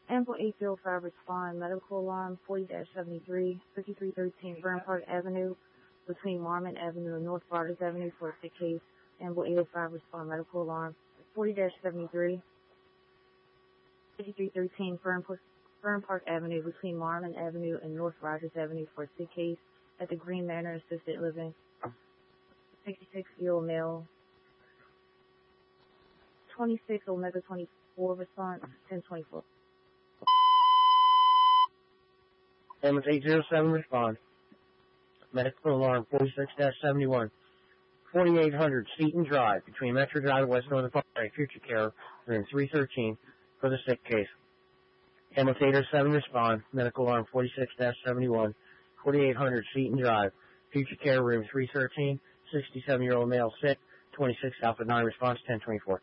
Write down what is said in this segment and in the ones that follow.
Ample 805 respond. Medical alarm 40-73, 5313 Vern Park Avenue between Marmon Avenue and North Rogers Avenue for a sick case. Ample 805 respond. Medical alarm 40-73, 5313 Fern Park Avenue between Marmon Avenue and North Rogers Avenue for a sick case at the Green Manor Assisted Living. 66-year-old male. 26 Omega 24 response 1024. Ambulance 807 respond. Medical alarm 46-71. 4800 Seaton Drive between Metro Drive and West Northern Parkway. Future care room 313 for the sick case. Ambulance 807 respond. Medical alarm 46-71. 4800 Seaton Drive. Future care room 313. 67-year-old male sick. 26 Alpha 9 response 1024.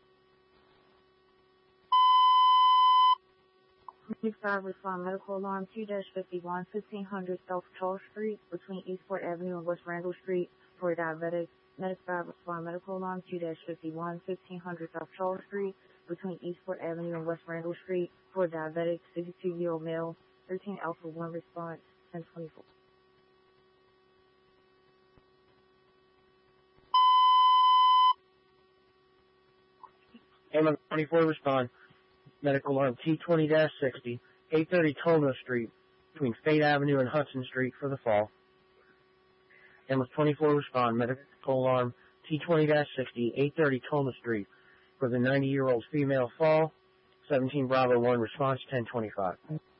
25 respond. Medical alarm 2-51, 1500 South Charles Street between Eastport Avenue and West Randall Street for a diabetic. Medic 5 respond. Medical alarm 2-51, 1500 South Charles Street between Eastport Avenue and West Randall Street for a diabetic. 62-year-old male. 13 Alpha 1 response 1024. Ambulance 24 respond. Medical alarm T20-60, 830 Tolna Street between Fate Avenue and Hudson Street for the fall. Ambulance 24 respond. Medical alarm T20-60, 830 Tolna Street for the 90-year-old female fall. 17 Bravo 1 response 1025.